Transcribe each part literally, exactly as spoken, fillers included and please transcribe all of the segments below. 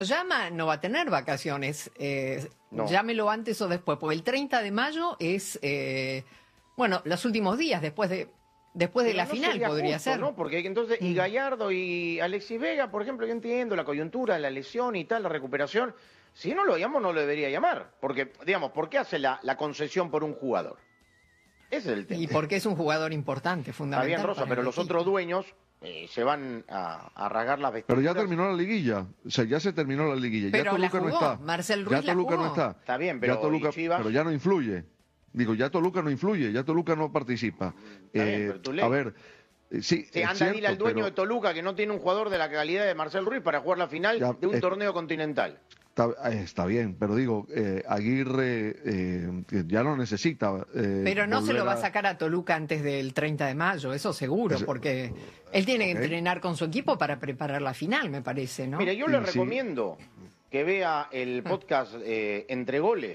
llama no va a tener vacaciones, eh, no. Llámelo antes o después, porque el treinta de mayo es, eh, bueno, los últimos días después de después de Pero la no final podría justo, ser. ¿no? Porque entonces, y Gallardo y Alexis Vega, por ejemplo, yo entiendo la coyuntura, la lesión y tal, la recuperación. Si no lo llamo, no lo debería llamar. Porque, digamos, ¿por qué hace la, la concesión por un jugador? Ese es el tema. Y porque es un jugador importante, fundamental. Está bien, Rosa, pero los equipo. otros dueños eh, se van a, a rasgar las vestiduras. Pero ya terminó la liguilla, o sea, ya se terminó la liguilla. Pero ya la Toluca jugó, no está. Marcel Ruiz ya Toluca la jugó. no está. Está bien, pero ya Toluca, ¿y Chivas? pero ya no influye. Digo, ya Toluca no influye, ya Toluca no participa. Está Eh, bien, pero tú le- a ver, eh, sí, Sí, es anda, cierto, dile al dueño pero de Toluca que no tiene un jugador de la calidad de Marcel Ruiz para jugar la final Ya, de un eh, torneo continental. Está, eh, está bien, pero digo, eh, Aguirre eh, ya no necesita. eh, Pero no se lo volver va a sacar a Toluca antes del treinta de mayo, eso seguro, Ese- porque él tiene que Ok. entrenar con su equipo para preparar la final, me parece, ¿no? Mire, yo Sí, le sí. recomiendo que vea el podcast eh, Entre Goles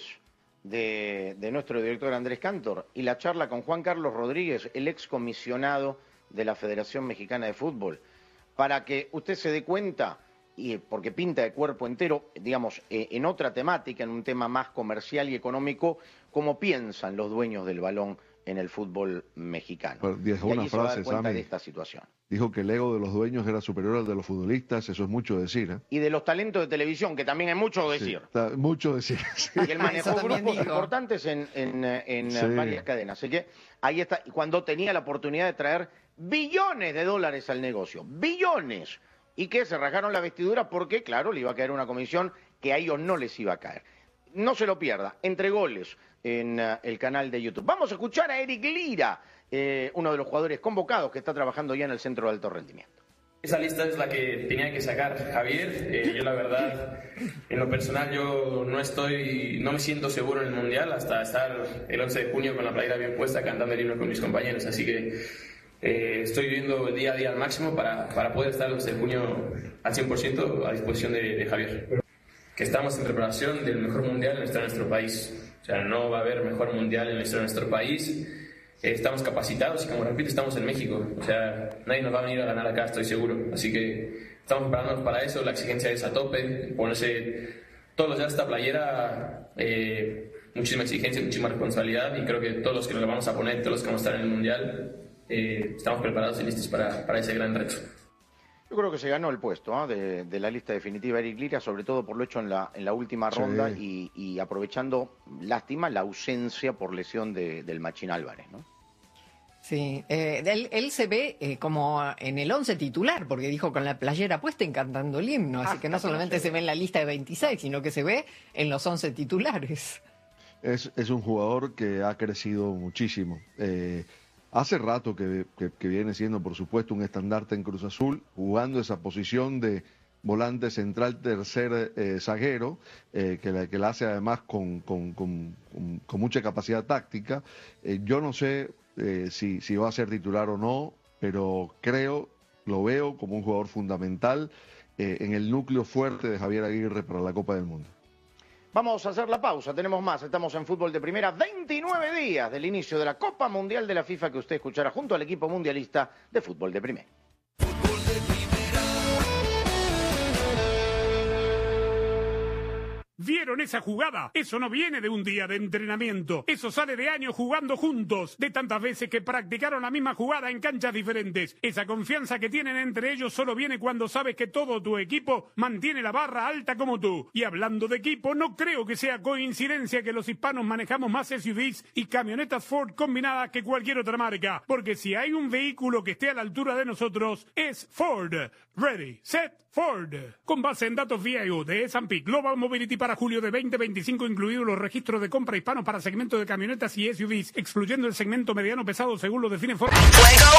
de, de nuestro director Andrés Cantor y la charla con Juan Carlos Rodríguez, el excomisionado de la Federación Mexicana de Fútbol, para que usted se dé cuenta, y porque pinta de cuerpo entero, digamos, eh, en otra temática, en un tema más comercial y económico, cómo piensan los dueños del balón en el fútbol mexicano. Pero dijo Y una allí se va a dar frase, cuenta Sammy. de esta situación. Dijo que el ego de los dueños era superior al de los futbolistas, eso es mucho decir. ¿eh? Y de los talentos de televisión, que también hay mucho Sí, decir. está mucho decir. sí. Y él manejó Eso también grupos dijo. importantes en, en, eh, en Sí. varias cadenas. Así que ahí está, cuando tenía la oportunidad de traer billones de dólares al negocio, billones, y que se rajaron la vestidura porque, claro, le iba a caer una comisión que a ellos no les iba a caer. No se lo pierda, Entre Goles en uh, el canal de YouTube. Vamos a escuchar a Eric Lira, eh, uno de los jugadores convocados que está trabajando ya en el Centro de Alto Rendimiento. Esa lista es la que tenía que sacar Javier. Eh, yo la verdad, en lo personal, yo no estoy, no me siento seguro en el Mundial hasta estar el once de junio con la playera bien puesta cantando el himno con mis compañeros. Así que eh, estoy viviendo el día a día al máximo para, para poder estar el once de junio al cien por ciento a disposición de, de Javier. Que estamos en preparación del mejor Mundial en la historia de nuestro país. O sea, no va a haber mejor Mundial en la historia de nuestro país. Estamos capacitados y, como repito, estamos en México. O sea, nadie nos va a venir a ganar acá, estoy seguro. Así que estamos preparándonos para eso. La exigencia es a tope. Ponerse todos los días esta playera, eh, muchísima exigencia, muchísima responsabilidad. Y creo que todos los que nos la vamos a poner, todos los que vamos a estar en el Mundial, eh, estamos preparados y listos para, para ese gran reto. Yo creo que se ganó el puesto ¿eh? de, de la lista definitiva Eric Lira, sobre todo por lo hecho en la, en la última Sí. ronda y, y aprovechando, lástima, la ausencia por lesión de, del Machín Álvarez, ¿no? Sí, eh, él, él se ve eh, como en el once titular, porque dijo con la playera puesta y cantando el himno, así Ah, que no no solamente se se ve en la lista de veintiséis, sino que se ve en los once titulares. Es, es un jugador que ha crecido muchísimo. Eh, hace rato que, que- que viene siendo, por supuesto, un estandarte en Cruz Azul, jugando esa posición de volante central, tercer eh, zaguero, eh, que, la, que la hace además con, con- con- con- con mucha capacidad táctica. Eh, yo no sé eh, si, si va a ser titular o no, pero creo, lo veo como un jugador fundamental eh, en el núcleo fuerte de Javier Aguirre para la Copa del Mundo. Vamos a hacer la pausa, tenemos más, estamos en Fútbol de Primera, veintinueve días del inicio de la Copa Mundial de la FIFA que usted escuchará junto al equipo mundialista de Fútbol de Primera. ¿Vieron esa jugada? Eso no viene de un día de entrenamiento. Eso sale de años jugando juntos, de tantas veces que practicaron la misma jugada en canchas diferentes. Esa confianza que tienen entre ellos solo viene cuando sabes que todo tu equipo mantiene la barra alta como tú. Y hablando de equipo, no creo que sea coincidencia que los hispanos manejamos más S U Vs y camionetas Ford combinadas que cualquier otra marca. Porque si hay un vehículo que esté a la altura de nosotros, es Ford. Ready, set, Ford. Con base en datos V I O de S and P Global Mobility para julio de veinte veinticinco, incluidos los registros de compra hispanos para segmento de camionetas y S U Vs, excluyendo el segmento mediano pesado según lo define Ford.